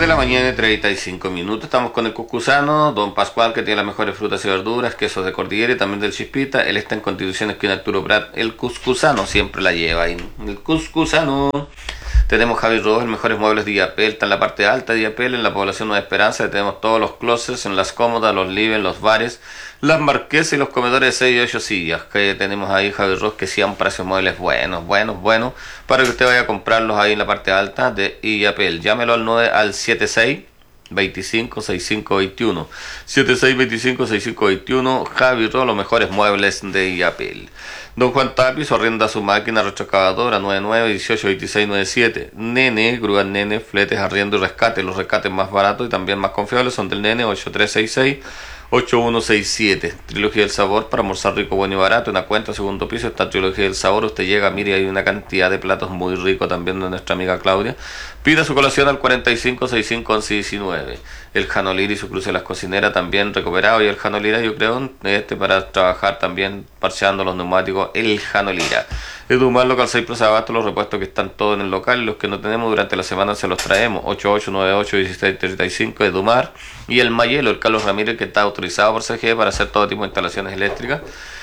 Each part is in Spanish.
de la mañana y 35 minutos. Estamos con el Cuscusano, don Pascual, que tiene las mejores frutas y verduras, quesos de cordillera y también del Chispita. Él está en Constitución, esquina Arturo Prat. El Cuscusano siempre la lleva ahí. El Cuscusano. Tenemos Javi Rojas, los mejores muebles de Illapel. Está en la parte alta de Illapel, en la población Nueva Esperanza. Tenemos todos los closets, en las cómodas, los living, los bares, las marquesas y los comedores de 6 y 8 sillas. Que tenemos ahí, Javi Rojas, que sí han precios muebles buenos, para que usted vaya a comprarlos ahí en la parte alta de Illapel. Llámelo al 76 25 65 21 76 25 65 21. Javi Ro, los mejores muebles de Illapel. Don Juan Tapiz arrienda su máquina retroexcavadora 99 18 26 97. Nene, grúas Nene, fletes, arriendo y rescate. Los rescates más baratos y también más confiables son del Nene. 8366 8167. Trilogía del Sabor para almorzar rico, bueno y barato. Una cuenta, segundo piso, está Trilogía del Sabor. Usted llega, mire, hay una cantidad de platos muy ricos también de nuestra amiga Claudia. Pida su colación al 45 65 11 19. El Janolira y su cruce de las cocineras también recuperado. Y el Janolira, yo creo, para trabajar también parcheando los neumáticos, el Janolira. Edumar Local 6 Plaza Abasto, los repuestos que están todos en el local, los que no tenemos durante la semana se los traemos. 8898 1635 Edumar. Y el Mayelo, el Carlos Ramírez, que está autorizado por CGE para hacer todo tipo de instalaciones eléctricas.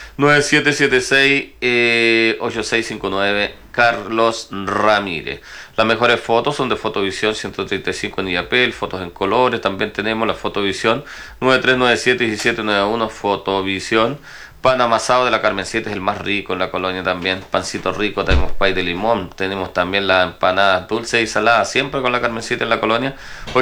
9776-8659 Carlos Ramírez. Las mejores fotos son de Fotovisión 135 en Illapel, fotos en colores. También tenemos la Fotovisión 9397-1791 Fotovisión. Pan amasado de la Carmencita es el más rico en la colonia también. Pancito rico, tenemos pay de limón. Tenemos también las empanadas dulces y saladas, siempre con la Carmencita en la colonia.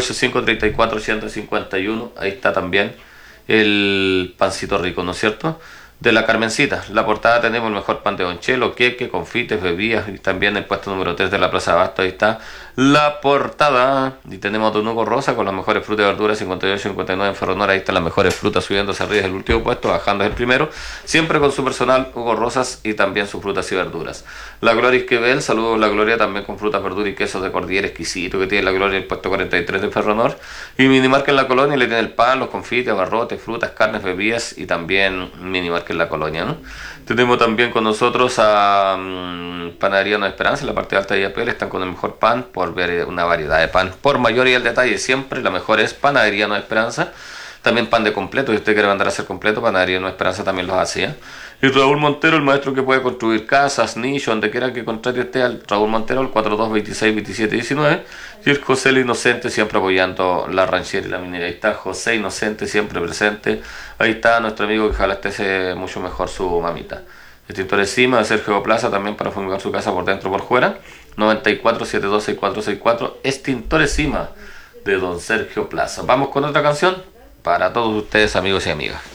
8534-151, ahí está también el pancito rico, ¿no es cierto? De la Carmencita. La portada tenemos el mejor pan de Donchelo, queque, confites, bebidas y también el puesto número 3 de la Plaza Abasto. Ahí está la portada. Y tenemos Don Hugo Rosa con las mejores frutas y verduras 58-59 en Ferro Nora. Ahí están las mejores frutas subiendo hacia arriba, es el último puesto, bajando es el primero. Siempre con su personal Hugo Rosas y también sus frutas y verduras. La Gloria Esquivel, saludos la Gloria, también con frutas, verduras y quesos de cordillera exquisito que tiene la Gloria en el puesto 43 de Ferro Nor. Y Minimarket en la colonia le tiene el pan, los confites, abarrotes, frutas, carnes, bebidas y también Minimarket en la colonia, ¿no? Tenemos también con nosotros a Panadería Nueva Esperanza en la parte alta de Illapel. Están con el mejor pan, por ver una variedad de pan por mayor y el detalle siempre la mejor es Panadería Nueva Esperanza. También pan de completo, si usted quiere mandar a hacer completo, Panadería Nueva Esperanza también los hacía. Y Raúl Montero, el maestro que puede construir casas, nichos, donde quiera que contrate usted al Raúl Montero, el 4226-2719. Y el José el Inocente, siempre apoyando la ranchera y la minera. Ahí está José Inocente, siempre presente. Ahí está nuestro amigo que ojalá esté mucho mejor su mamita. Extintores Cima de Sergio Plaza, también para fumigar su casa por dentro por fuera. 94726464. Extintores Cima de don Sergio Plaza. Vamos con otra canción para todos ustedes, amigos y amigas.